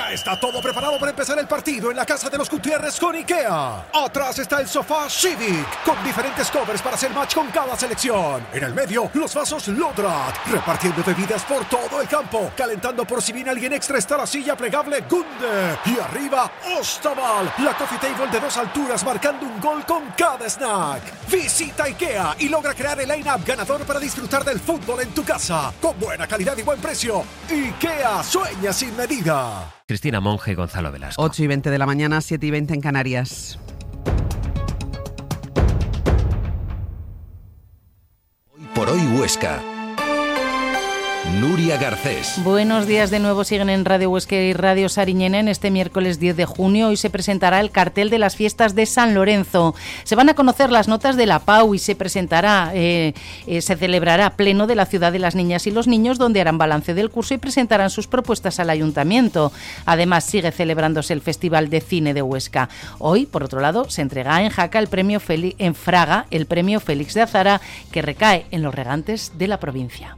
Ya está todo preparado para empezar el partido en la casa de los Gutiérrez con IKEA. Atrás está el sofá Civic, con diferentes covers para hacer match con cada selección. En el medio, los vasos Lodrat, repartiendo bebidas por todo el campo. Calentando por si viene alguien extra está la silla plegable Gunde. Y arriba, Ostaval, la coffee table de 2 alturas marcando un gol con cada snack. Visita IKEA y logra crear el line-up ganador para disfrutar del fútbol en tu casa. Con buena calidad y buen precio. IKEA, sueña sin medida. Cristina Monge, Gonzalo Velasco. 8:20 de la mañana, 7:20 en Canarias. Hoy por hoy Huesca. Nuria Garcés. Buenos días de nuevo, siguen en Radio Huesca y Radio Sariñena. En este miércoles 10 de junio hoy se presentará el cartel de las fiestas de San Lorenzo. Se van a conocer las notas de la PAU y se celebrará pleno de la Ciudad de las Niñas y los Niños, donde harán balance del curso y presentarán sus propuestas al Ayuntamiento. Además, sigue celebrándose el Festival de Cine de Huesca. Hoy, por otro lado, se entrega en Jaca en Fraga el premio Félix de Azara, que recae en los regantes de la provincia.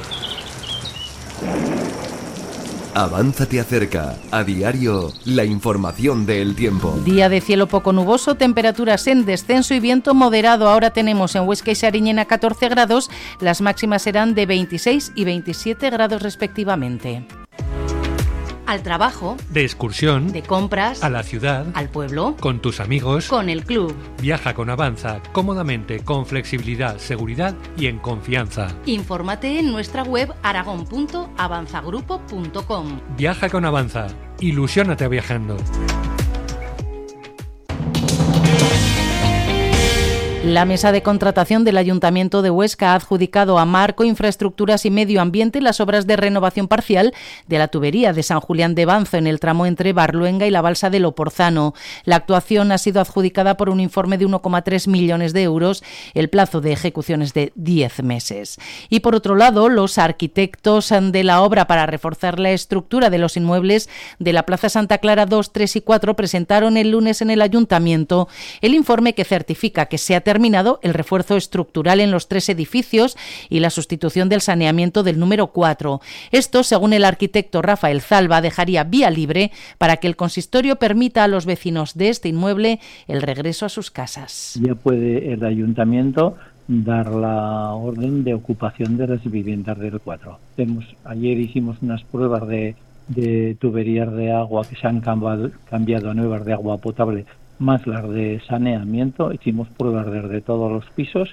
Avanza te acerca, a diario, la información del tiempo. Día de cielo poco nuboso, temperaturas en descenso y viento moderado. Ahora tenemos en Huesca y Sariñena 14 grados, las máximas serán de 26 y 27 grados respectivamente. Al trabajo, de excursión, de compras, a la ciudad, al pueblo, con tus amigos, con el club. Viaja con Avanza, cómodamente, con flexibilidad, seguridad y en confianza. Infórmate en nuestra web aragon.avanzagrupo.com. Viaja con Avanza, ilusiónate viajando. La mesa de contratación del Ayuntamiento de Huesca ha adjudicado a Marco Infraestructuras y Medio Ambiente las obras de renovación parcial de la tubería de San Julián de Banzo en el tramo entre Barluenga y la balsa de Loporzano. La actuación ha sido adjudicada por un informe de 1,3 millones de euros. El plazo de ejecución es de 10 meses. Y por otro lado, los arquitectos de la obra para reforzar la estructura de los inmuebles de la Plaza Santa Clara 2, 3 y 4 presentaron el lunes en el Ayuntamiento el informe que certifica que se ha terminado el refuerzo estructural en los 3 edificios y la sustitución del saneamiento del número 4. Esto, según el arquitecto Rafael Zalba, dejaría vía libre para que el consistorio permita a los vecinos de este inmueble el regreso a sus casas. Ya puede el ayuntamiento dar la orden de ocupación de las viviendas del 4. Ayer hicimos unas pruebas de tuberías de agua que se han cambiado a nuevas de agua potable, más las de saneamiento. Hicimos pruebas desde todos los pisos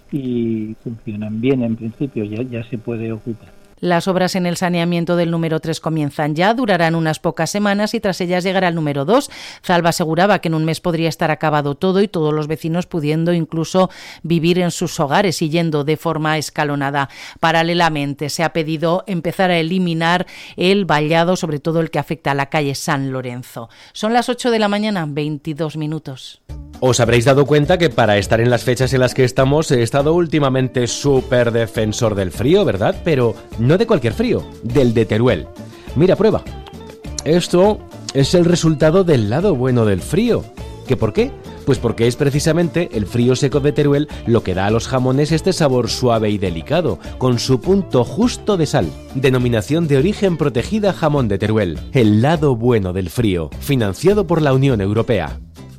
y funcionan bien en principio, ya se puede ocupar. Las obras en el saneamiento del número 3 comienzan ya, durarán unas pocas semanas y tras ellas llegará el número 2. Zalba aseguraba que en un mes podría estar acabado todo y todos los vecinos pudiendo incluso vivir en sus hogares y yendo de forma escalonada. Paralelamente se ha pedido empezar a eliminar el vallado, sobre todo el que afecta a la calle San Lorenzo. Son las 8 de la mañana, 22 minutos. Os habréis dado cuenta que para estar en las fechas en las que estamos he estado últimamente súper defensor del frío, ¿verdad? Pero no de cualquier frío, del de Teruel. Mira, prueba. Esto es el resultado del lado bueno del frío. ¿Qué por qué? Pues porque es precisamente el frío seco de Teruel lo que da a los jamones este sabor suave y delicado, con su punto justo de sal. Denominación de origen protegida Jamón de Teruel. El lado bueno del frío, financiado por la Unión Europea.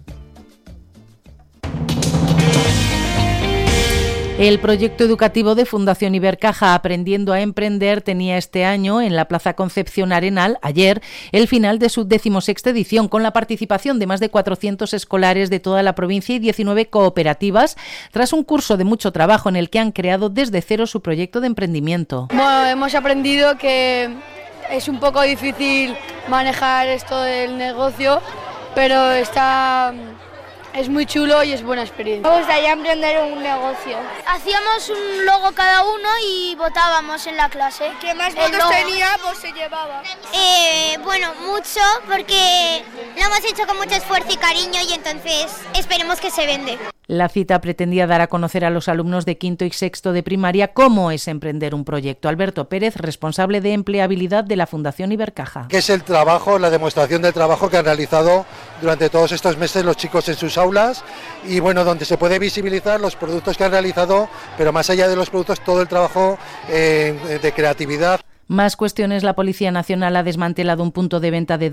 El proyecto educativo de Fundación Ibercaja Aprendiendo a Emprender tenía este año en la Plaza Concepción Arenal, ayer, el final de su 16ª edición, con la participación de más de 400 escolares de toda la provincia y 19 cooperativas, tras un curso de mucho trabajo en el que han creado desde cero su proyecto de emprendimiento. Bueno, hemos aprendido que es un poco difícil manejar esto del negocio, pero es muy chulo y es buena experiencia. Me gustaría emprender un negocio. Hacíamos un logo cada uno y votábamos en la clase. ¿Qué más votos tenía, pues se llevaba? Bueno, mucho, porque lo hemos hecho con mucho esfuerzo y cariño y entonces esperemos que se vende. La cita pretendía dar a conocer a los alumnos de quinto y sexto de primaria cómo es emprender un proyecto. Alberto Pérez, responsable de empleabilidad de la Fundación Ibercaja. ¿Qué es el trabajo, la demostración del trabajo que han realizado durante todos estos meses los chicos en sus aulas? Y bueno, donde se puede visibilizar los productos que han realizado, pero más allá de los productos, todo el trabajo de creatividad. Más cuestiones. La Policía Nacional ha desmantelado un punto de venta de